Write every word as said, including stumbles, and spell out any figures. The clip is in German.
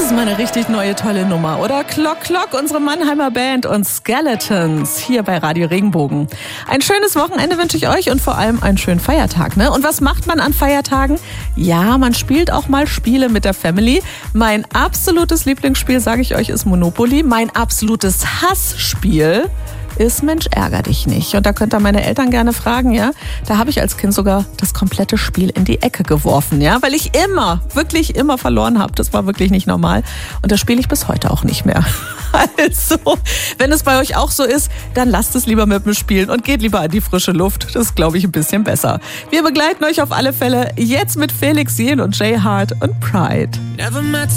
ist mal eine richtig neue, tolle Nummer, oder? Clock Clock, unsere Mannheimer Band und Skeletons hier bei Radio Regenbogen. Ein schönes Wochenende wünsche ich euch und vor allem einen schönen Feiertag, ne? Und was macht man an Feiertagen? Ja, man spielt auch mal Spiele mit der Family. Mein absolutes Lieblingsspiel, sage ich euch, ist Monopoly. Mein absolutes Hassspiel ist Mensch, ärger dich nicht. Und da könnt ihr meine Eltern gerne fragen, ja. Da habe ich als Kind sogar das komplette Spiel in die Ecke geworfen, ja. Weil ich immer, wirklich immer verloren habe. Das war wirklich nicht normal. Und das spiele ich bis heute auch nicht mehr. Also, wenn es bei euch auch so ist, dann lasst es lieber mit dem Spielen und geht lieber an die frische Luft. Das ist, glaube ich, ein bisschen besser. Wir begleiten euch auf alle Fälle jetzt mit Felix Jähn und Jay Hart und Pride. Never met